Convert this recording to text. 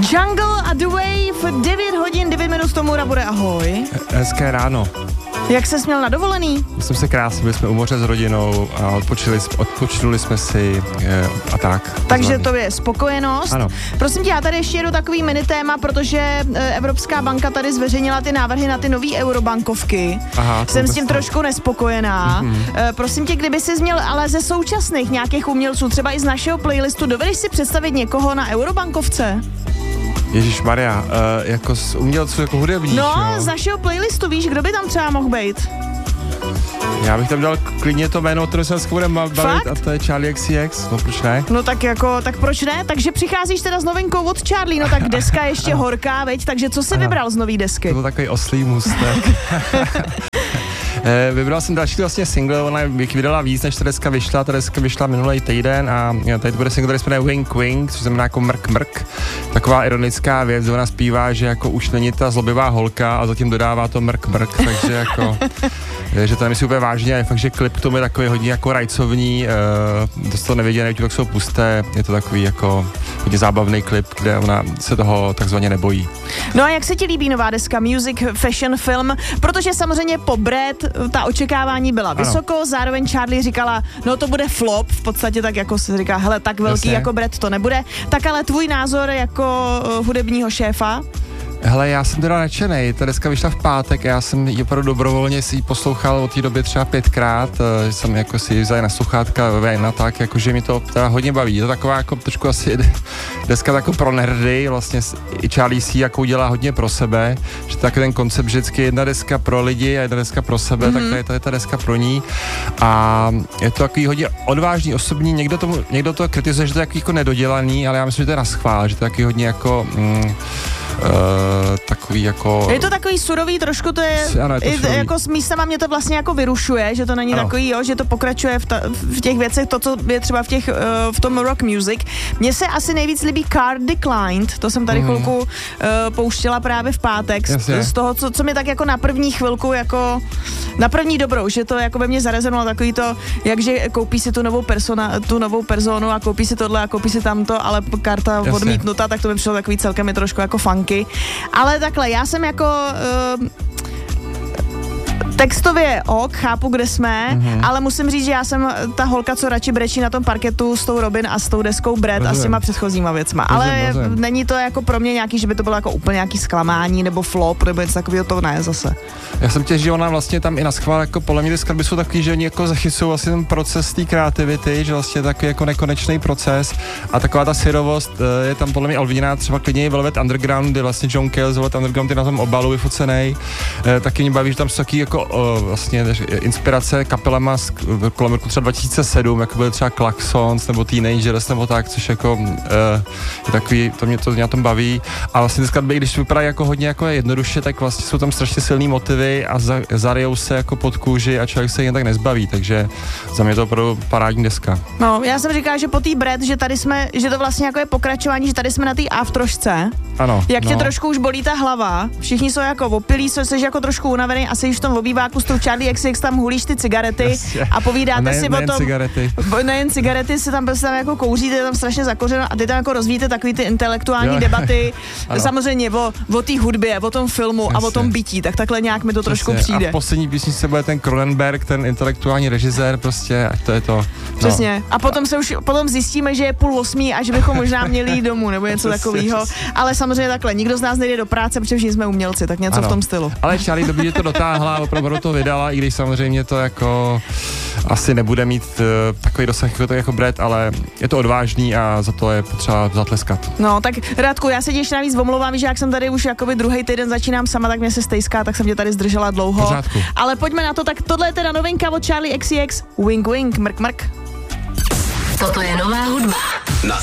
Jungle a The Wave, 9 hodin, 9 minut tomu bude ahoj. Hezké ráno. Jak ses měl na dovolený? Jsem se krásně, byli jsme u moře s rodinou a odpočinuli jsme si a tak. Takže to je spokojenost. Ano. Prosím tě, já tady ještě jedu takový mini téma, protože Evropská banka tady zveřejnila ty návrhy na ty nový eurobankovky. Aha, jsem s tím trošku nespokojená. Prosím tě, kdyby jsi měl ale ze současných nějakých umělců, třeba i z našeho playlistu, dovedeš si představit někoho na eurobankovce? Ježišmarja, jako z umělců, jako hudebník, no, z našeho playlistu, víš, kdo by tam třeba mohl být? Já bych tam dal klidně to jméno, o kterém se dneska budeme bavit, a to je Charlie XCX, no proč ne? No tak proč ne? Takže přicházíš teda s novinkou od Charlie, no tak deska ještě horká, veď, takže co jsi vybral z nový desky? To byl takový oslý můstek. Vybral jsem další vlastně single, ona vydala víc, než ta deska vyšla minulý týden a tady to bude single, který se jmenuje Wink Wink, což znamená jako mrk mrk. Taková ironická věc, ona zpívá, že jako už není ta zlobivá holka a zatím dodává to mrk mrk, takže jako, že to nemyslí úplně vážně, ale fakt, že klip k tomu je takový hodně jako rajcovní, dost to nevěděl, nevím, jak jsou pusté, je to takový jako hodně zábavný klip, kde ona se toho takzvaně nebojí. No a jak se ti líbí nová deska Music, Fashion, Film? Protože samozřejmě po Brad ta očekávání byla vysoko, zároveň Charlie říkala, no to bude flop, v podstatě tak jako se říká, hele, tak velký Jasně. jako Brad to nebude. Tak ale tvůj názor jako hudebního šéfa? Hele, já jsem teda nadšenej, ta deska vyšla v pátek a já jsem ji opravdu dobrovolně si ji poslouchal od té doby třeba 5krát, že jsem jako si ji vzal na sluchátka na tak, jakože mi to teda hodně baví. Je to taková jako trošku asi deska jako pro nerdy, vlastně i Charlie si jako udělá hodně pro sebe, že tak ten koncept vždycky jedna deska pro lidi a jedna deska pro sebe, tak to je ta deska pro ní a je to takový hodně odvážný, osobní, někdo to kritizuje, že to je jako nedodělaný, ale já myslím, že to je na schvál, že to je taky hodně jako takový jako... Je to takový surový, trošku to je, ano, je to surový. Jako s místama mě to vlastně jako vyrušuje, že to není takový, jo, že to pokračuje v těch věcech, to, co je třeba v tom rock music. Mně se asi nejvíc líbí Card Declined, to jsem tady chvilku pouštěla právě v pátek, z toho, co mi tak jako na první chvilku, jako na první dobrou, že to jako ve mně zarezonovalo takový to, jakže koupí si tu novou personu a koupí si tohle a koupí si tamto, ale karta odmítnuta, tak to mi přišlo takový celkem je trošku jako funky. Ale takhle, já jsem jako textově chápu, kde jsme, ale musím říct, že já jsem ta holka, co radši brečí na tom parketu s tou Robin a s tou deskou Brad a s těma předchozíma věcma. Ale není to jako pro mě nějaký, že by to bylo jako úplně nějaký zklamání nebo flop, nebo něco takového, to ne zase. Já jsem těž, že ona vlastně tam i na schvál, jako podle mě ty skladby jsou takový, že oni jako zachycují vlastně ten proces té kreativity, že vlastně takový jako nekonečný proces a taková ta syrovost je tam podle mě alviněná, třeba klidně i Velvet Underground, kdy vlastně John Cale z Velvet Underground je na tom obalu vyfocenej, taky mě baví, že tam jsou taky jako vlastně inspirace kapelama kolem roku třeba 2007, jako byly třeba Klaxons nebo Teenagers nebo tak, což jako je takový, to mě na tom baví a vlastně ty skladby, když vypadají jako hodně jako jednoduše, tak vlastně jsou tam strašně silný motivy a zarijou se jako pod kůži a člověk se jen tak nezbaví, takže za mě to opravdu parádní deska. No, já jsem říkala, že po té Brad, že tady jsme, že to vlastně jako je pokračování, že tady jsme na té aftrošce. Ano. Jak tě trošku už bolí ta hlava, všichni jsou jako opilí, jsi jako trošku unavený a jsi v tom obýváku s tou Charlie XX, tam hulíš ty cigarety a povídáte si o tom. Nejen cigarety, se tam jako kouříte, je tam strašně zakořeno a ty tam jako rozvíjíte takový ty intelektuální debaty, samozřejmě o té hudbě, o tom filmu a o tom bytí, tak takhle nějak mi to trošku přijde. A v poslední písničce bude ten Cronenberg, ten intelektuální režisér, prostě, ať to je to. Přesně. A potom zjistíme, že je 7:30 a že bychom možná měli jít domů nebo něco takového. Ale samozřejmě takhle, nikdo z nás nejde do práce, protože všichni jsme umělci, tak něco v tom stylu. Ale Charlie dobrý, že to dotáhla, opravdu to vydala, i když samozřejmě to jako asi nebude mít takový dosah jako Brad, ale je to odvážný a za to je potřeba zatleskat. No, tak Radku, já se ještě navíc omlouvám, že jak jsem tady už jakoby druhý týden začínám sama, tak mě se stejská, tak jsem tě tady zdržela dlouho. Pořádku. Ale pojďme na to, tak tohle je teda novinka od Charlie XCX, Wink Wink, mrk mrk. Toto je nová hudba.